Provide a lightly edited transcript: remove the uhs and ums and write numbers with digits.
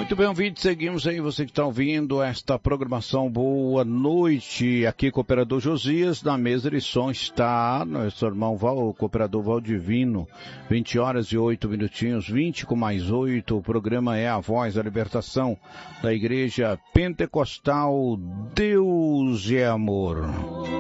Muito bem, ouvintes, seguimos aí, você que está ouvindo esta programação, boa noite, aqui Cooperador Josias, na mesa de som está nosso irmão o Cooperador Valdivino, 20 horas e 8 minutinhos, 20 com mais 8, o programa é a Voz da Libertação da Igreja Pentecostal Deus é Amor.